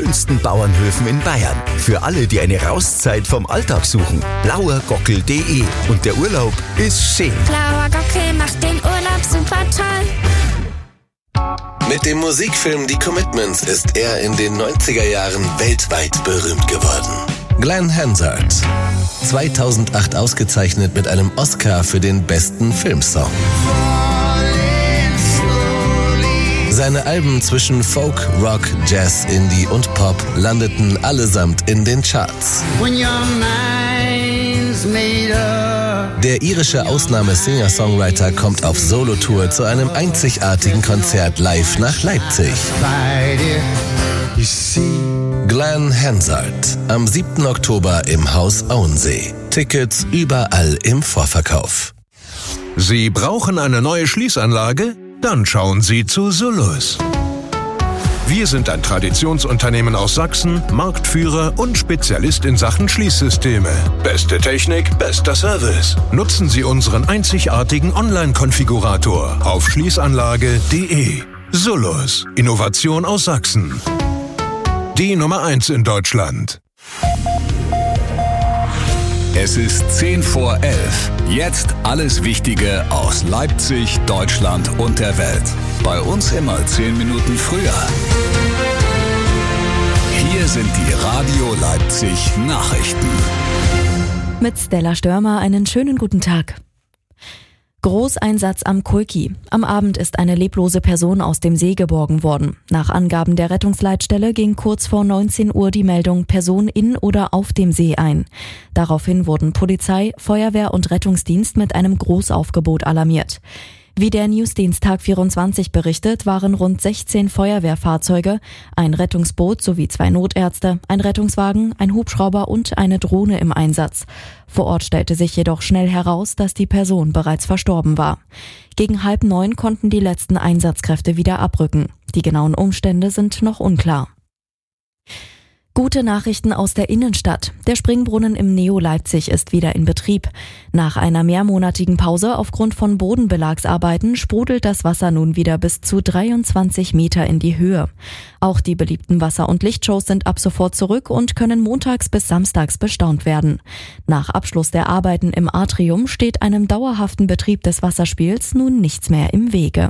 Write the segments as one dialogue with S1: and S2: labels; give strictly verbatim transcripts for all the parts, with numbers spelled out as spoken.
S1: schönsten Bauernhöfen in Bayern. Für alle, die eine Rauszeit vom Alltag suchen. blauer gockel punkt de. Und der Urlaub ist schön.
S2: Blauer Gockel macht den Urlaub super toll.
S3: Mit dem Musikfilm Die Commitments ist er in den neunziger Jahren weltweit berühmt geworden. Glenn Hansard. zweitausendacht ausgezeichnet mit einem Oscar für den besten Filmsong. Seine Alben zwischen Folk, Rock, Jazz, Indie und Pop landeten allesamt in den Charts. Der irische Ausnahme-Singer-Songwriter kommt auf Solotour zu einem einzigartigen Konzert live nach Leipzig. Glenn Hansard am siebten Oktober im Haus Auensee. Tickets überall im Vorverkauf.
S4: Sie brauchen eine neue Schließanlage? Dann schauen Sie zu Solus. Wir sind ein Traditionsunternehmen aus Sachsen, Marktführer und Spezialist in Sachen Schließsysteme. Beste Technik, bester Service. Nutzen Sie unseren einzigartigen Online-Konfigurator auf schließanlage punkt de. Solus. Innovation aus Sachsen. Die Nummer eins in Deutschland.
S5: Es ist zehn vor elf. Jetzt alles Wichtige aus Leipzig, Deutschland und der Welt. Bei uns immer zehn Minuten früher. Hier sind die Radio Leipzig Nachrichten.
S6: Mit Stella Störmer einen schönen guten Tag. Großeinsatz am Kulki. Am Abend ist eine leblose Person aus dem See geborgen worden. Nach Angaben der Rettungsleitstelle ging kurz vor neunzehn Uhr die Meldung Person in oder auf dem See ein. Daraufhin wurden Polizei, Feuerwehr und Rettungsdienst mit einem Großaufgebot alarmiert. Wie der Newsdienst Tag vierundzwanzig berichtet, waren rund sechzehn Feuerwehrfahrzeuge, ein Rettungsboot sowie zwei Notärzte, ein Rettungswagen, ein Hubschrauber und eine Drohne im Einsatz. Vor Ort stellte sich jedoch schnell heraus, dass die Person bereits verstorben war. Gegen halb neun konnten die letzten Einsatzkräfte wieder abrücken. Die genauen Umstände sind noch unklar. Gute Nachrichten aus der Innenstadt. Der Springbrunnen im Neo Leipzig ist wieder in Betrieb. Nach einer mehrmonatigen Pause aufgrund von Bodenbelagsarbeiten sprudelt das Wasser nun wieder bis zu dreiundzwanzig Meter in die Höhe. Auch die beliebten Wasser- und Lichtshows sind ab sofort zurück und können montags bis samstags bestaunt werden. Nach Abschluss der Arbeiten im Atrium steht einem dauerhaften Betrieb des Wasserspiels nun nichts mehr im Wege.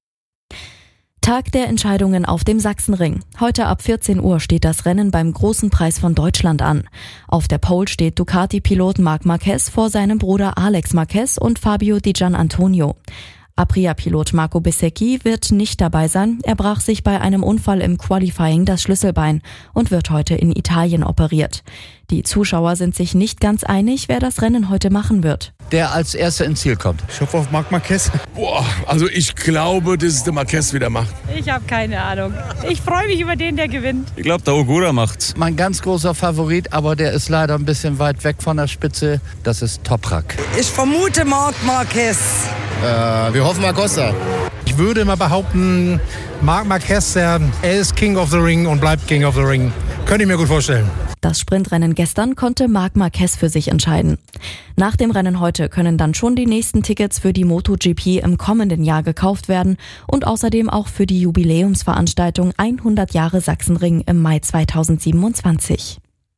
S6: Tag der Entscheidungen auf dem Sachsenring. Heute ab vierzehn Uhr steht das Rennen beim Großen Preis von Deutschland an. Auf der Pole steht Ducati-Pilot Marc Marquez vor seinem Bruder Alex Marquez und Fabio Di Gianantonio. Aprilia-Pilot Marco Bezzecchi wird nicht dabei sein. Er brach sich bei einem Unfall im Qualifying das Schlüsselbein und wird heute in Italien operiert. Die Zuschauer sind sich nicht ganz einig, wer das Rennen heute machen wird.
S7: Der als Erster ins Ziel kommt.
S8: Ich hoffe auf Marc Marquez.
S9: Boah, also ich glaube, dass es der Marquez wieder macht.
S10: Ich habe keine Ahnung. Ich freue mich über den, der gewinnt.
S8: Ich glaube, der Ogura macht's.
S7: Mein ganz großer Favorit, aber der ist leider ein bisschen weit weg von der Spitze. Das ist Toprak.
S11: Ich vermute Marc Marquez.
S12: Äh, wir hoffen Acosta.
S13: Ich würde mal behaupten, Marc Marquez, er ist King of the Ring und bleibt King of the Ring. Könnte ich mir gut vorstellen.
S6: Das Sprintrennen gestern konnte Marc Marquez für sich entscheiden. Nach dem Rennen heute können dann schon die nächsten Tickets für die MotoGP im kommenden Jahr gekauft werden und außerdem auch für die Jubiläumsveranstaltung hundert Jahre Sachsenring im Mai zweitausendsiebenundzwanzig.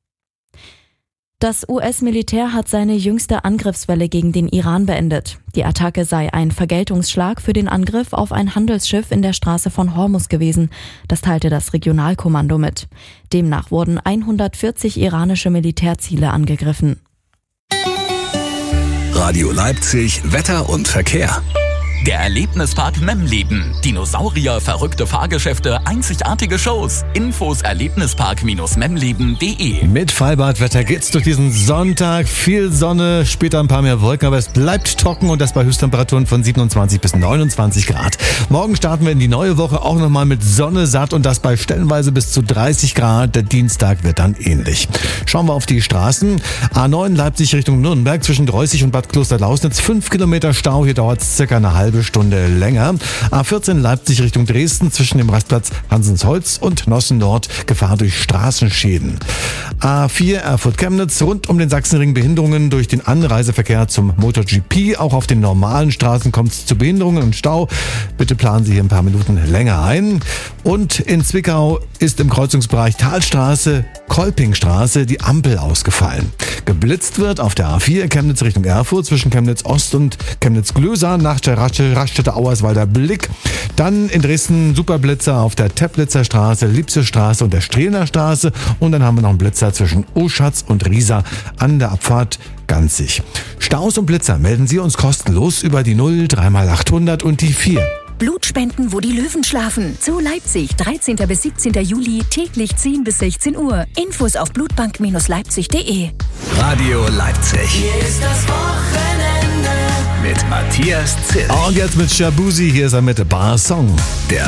S6: Das U S-Militär hat seine jüngste Angriffswelle gegen den Iran beendet. Die Attacke sei ein Vergeltungsschlag für den Angriff auf ein Handelsschiff in der Straße von Hormuz gewesen. Das teilte das Regionalkommando mit. Demnach wurden hundertvierzig iranische Militärziele angegriffen.
S5: Radio Leipzig, Wetter und Verkehr.
S14: Der Erlebnispark Memleben. Dinosaurier, verrückte Fahrgeschäfte, einzigartige Shows. Infos erlebnispark memleben punkt de.
S15: Mit Freibadwetter geht's durch diesen Sonntag. Viel Sonne, später ein paar mehr Wolken, aber es bleibt trocken und das bei Höchsttemperaturen von siebenundzwanzig bis neunundzwanzig Grad. Morgen starten wir in die neue Woche auch nochmal mit Sonne satt und das bei stellenweise bis zu dreißig Grad. Der Dienstag wird dann ähnlich. Schauen wir auf die Straßen. A neun Leipzig Richtung Nürnberg zwischen Dreußig und Bad Klosterlausnitz. Fünf Kilometer Stau, hier dauert es circa eine halbe halbe Stunde länger. A vierzehn Leipzig Richtung Dresden zwischen dem Rastplatz Hansensholz und Nossen Nord Gefahr durch Straßenschäden. A vier Erfurt-Chemnitz rund um den Sachsenring Behinderungen durch den Anreiseverkehr zum MotoGP. Auch auf den normalen Straßen kommt es zu Behinderungen und Stau. Bitte planen Sie hier ein paar Minuten länger ein. Und in Zwickau ist im Kreuzungsbereich Talstraße, Kolpingstraße die Ampel ausgefallen. Geblitzt wird auf der A vier Chemnitz Richtung Erfurt zwischen Chemnitz Ost und Chemnitz Glösa nach der Raststätte Auerswalder Blick. Dann in Dresden Superblitzer auf der Teplitzer Straße, Liebse Straße und der Strehner Straße. Und dann haben wir noch einen Blitzer zwischen Oschatz und Riesa an der Abfahrt Ganzig. Staus und Blitzer melden Sie uns kostenlos über die null drei mal achthundert und die vier.
S16: Blutspenden, wo die Löwen schlafen. Zu Leipzig, dreizehnten bis siebzehnten Juli, täglich zehn bis sechzehn Uhr. Infos auf blutbank Leipzig punkt de.
S5: Radio Leipzig.
S17: Hier ist das Wochenende
S5: mit Matthias Zilch.
S15: Und jetzt mit Shabuzi, hier ist er mit Bar Song.
S5: Der